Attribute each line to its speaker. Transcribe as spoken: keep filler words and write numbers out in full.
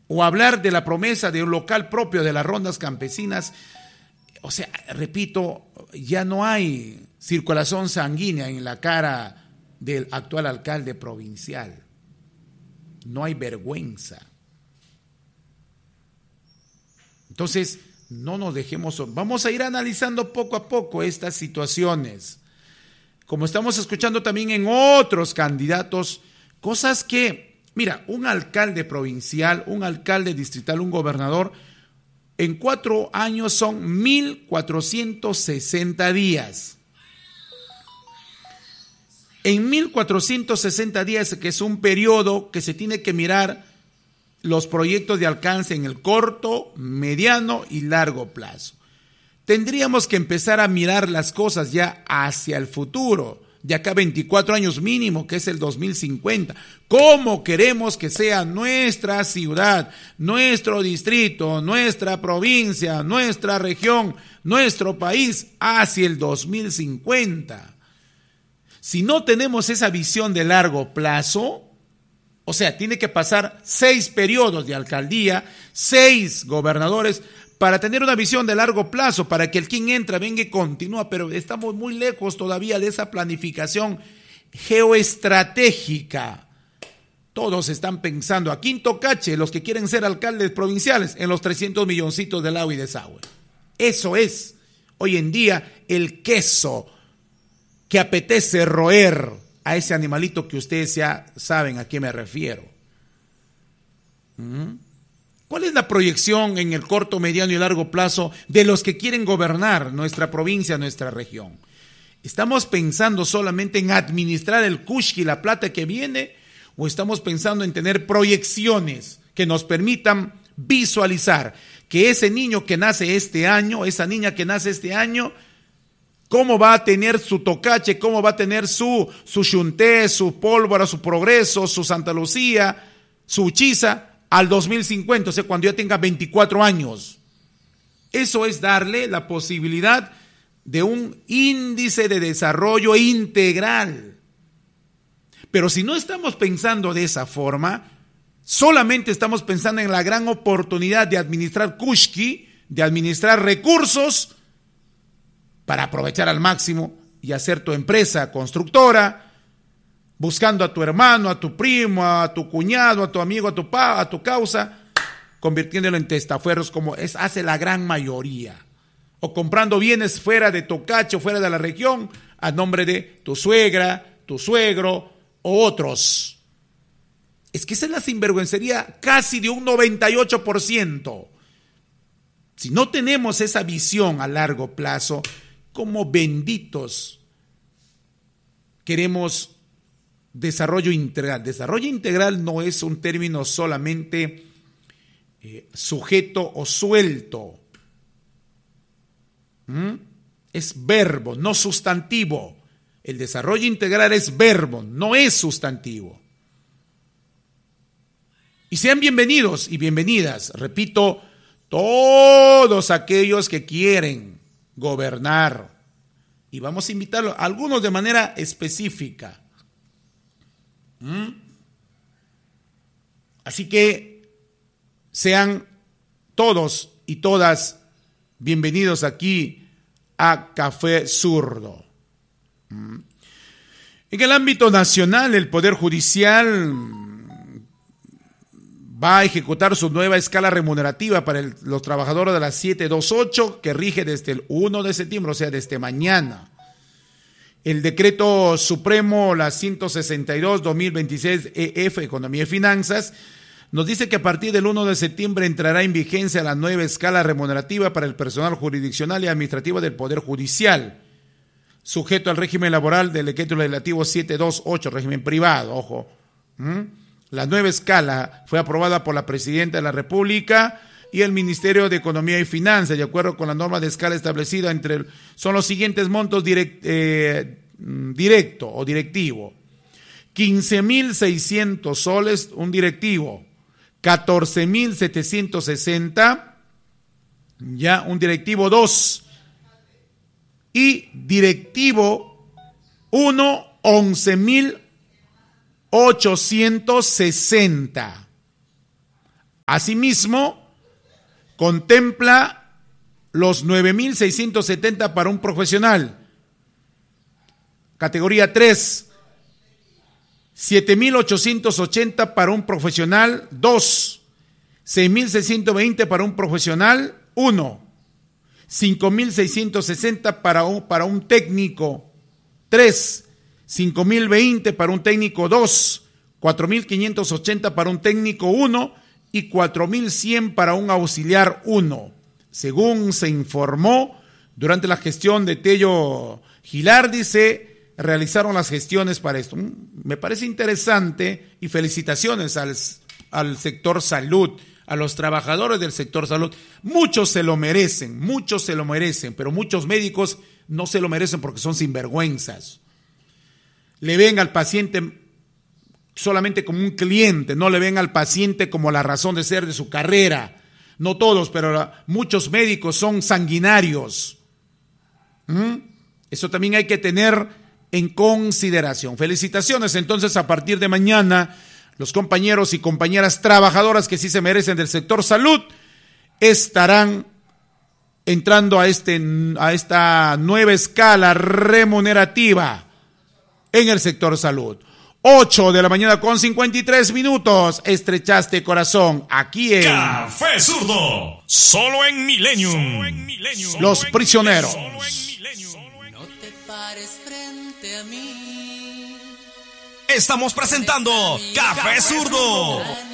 Speaker 1: o hablar de la promesa de un local propio de las rondas campesinas. O sea, repito, ya no hay circulación sanguínea en la cara del actual alcalde provincial. No hay vergüenza. Entonces, no nos dejemos, vamos a ir analizando poco a poco estas situaciones. Como estamos escuchando también en otros candidatos, cosas que, mira, un alcalde provincial, un alcalde distrital, un gobernador, en cuatro años son mil cuatrocientos sesenta días. En mil cuatrocientos sesenta días, que es un periodo que se tiene que mirar los proyectos de alcance en el corto, mediano y largo plazo. Tendríamos que empezar a mirar las cosas ya hacia el futuro, de acá a veinticuatro años mínimo, que es el dos mil cincuenta. ¿Cómo queremos que sea nuestra ciudad, nuestro distrito, nuestra provincia, nuestra región, nuestro país hacia el dos mil cincuenta? Si no tenemos esa visión de largo plazo, o sea, tiene que pasar seis periodos de alcaldía, seis gobernadores, para tener una visión de largo plazo, para que el quien entra venga y continúa, pero estamos muy lejos todavía de esa planificación geoestratégica. Todos están pensando a quinto cache, los que quieren ser alcaldes provinciales, en los trescientos milloncitos del agua y desagüe. Eso es hoy en día el queso que apetece roer a ese animalito que ustedes ya saben a qué me refiero. ¿Mm? ¿Cuál es la proyección en el corto, mediano y largo plazo de los que quieren gobernar nuestra provincia, nuestra región? ¿Estamos pensando solamente en administrar el cushki, la plata que viene, o estamos pensando en tener proyecciones que nos permitan visualizar que ese niño que nace este año, esa niña que nace este año, cómo va a tener su tocache, cómo va a tener su, su xunté, su pólvora, su progreso, su Santa Lucía, su uchiza, al dos mil cincuenta, o sea, cuando ya tenga veinticuatro años. Eso es darle la posibilidad de un índice de desarrollo integral. Pero si no estamos pensando de esa forma, solamente estamos pensando en la gran oportunidad de administrar kushki, de administrar recursos para aprovechar al máximo y hacer tu empresa constructora, buscando a tu hermano, a tu primo, a tu cuñado, a tu amigo, a tu pa, a tu causa, convirtiéndolo en testaferros como es, hace la gran mayoría. O comprando bienes fuera de Tocache o fuera de la región a nombre de tu suegra, tu suegro o otros. Es que esa es la sinvergüencería casi de un noventa y ocho por ciento. Si no tenemos esa visión a largo plazo, como benditos queremos desarrollo integral. Desarrollo integral no es un término solamente eh, sujeto o suelto. ¿Mm? Es verbo, no sustantivo. El desarrollo integral es verbo, no es sustantivo. Y sean bienvenidos y bienvenidas, repito, todos aquellos que quieren gobernar. Y vamos a invitarlos, algunos de manera específica. ¿Mm? Así que sean todos y todas bienvenidos aquí a Café Zurdo. ¿Mm? En el ámbito nacional, el Poder Judicial va a ejecutar su nueva escala remunerativa para el, los trabajadores de la siete dos ocho, que rige desde el primero de septiembre, o sea, desde mañana. El decreto supremo, la ciento sesenta y dos guión dos mil veintiséis E F, Economía y Finanzas, nos dice que a partir del primero de septiembre entrará en vigencia la nueva escala remunerativa para el personal jurisdiccional y administrativo del Poder Judicial, sujeto al régimen laboral del decreto legislativo siete dos ocho, régimen privado, ojo. ¿Mm? La nueva escala fue aprobada por la Presidenta de la República y el Ministerio de Economía y Finanzas, de acuerdo con la norma de escala establecida entre el, son los siguientes montos direct, eh, directo o directivo. quince mil seiscientos soles un directivo, catorce mil setecientos sesenta, ya un directivo dos, y directivo uno, once mil ochocientos sesenta. Asimismo, contempla los nueve mil seiscientos setenta para un profesional. Categoría tres, siete mil ochocientos ochenta para un profesional, dos. seis mil seiscientos veinte para un profesional, uno. cinco mil seiscientos sesenta para un, para un técnico, tres. cinco mil veinte para un técnico, dos. cuatro mil quinientos ochenta para un técnico, uno. Y cuatro mil cien para un auxiliar, uno. Según se informó, durante la gestión de Tello Gilardi se realizaron las gestiones para esto. Me parece interesante y felicitaciones al, al sector salud, a los trabajadores del sector salud. Muchos se lo merecen, muchos se lo merecen, pero muchos médicos no se lo merecen porque son sinvergüenzas. Le ven al paciente solamente como un cliente, no le ven al paciente como la razón de ser de su carrera. No todos, pero muchos médicos son sanguinarios. ¿Mm? Eso también hay que tener en consideración. Felicitaciones entonces a partir de mañana. Los compañeros y compañeras trabajadoras que sí se merecen del sector salud estarán entrando a, este, a esta nueva escala remunerativa en el sector salud. ocho de la mañana con cincuenta y tres minutos. Estrechaste corazón aquí en
Speaker 2: Café Zurdo. Solo en Millennium. Solo en Millennium.
Speaker 1: Los prisioneros.
Speaker 2: Solo en Millennium.
Speaker 3: No te pares frente a mí.
Speaker 2: Estamos presentando Café Zurdo.